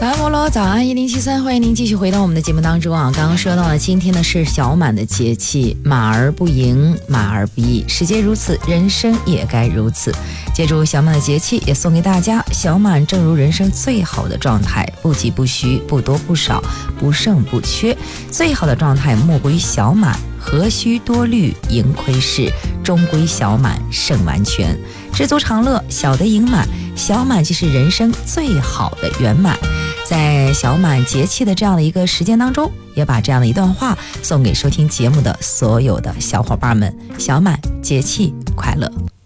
早安摩罗，早安1073，欢迎您继续回到我们的节目当中啊。刚刚说到了，今天呢是小满的节气，马儿不迎，马儿不易，时节如此，人生也该如此。借助小满的节气，也送给大家小满正如人生最好的状态，不急不徐，不多不少，不盛不缺。最好的状态莫过于小满，何须多虑盈亏事，终归小满胜完全。知足常乐，小得盈满，小满即是人生最好的圆满。在小满节气的这样的一个时间当中，也把这样的一段话送给收听节目的所有的小伙伴们：小满节气快乐。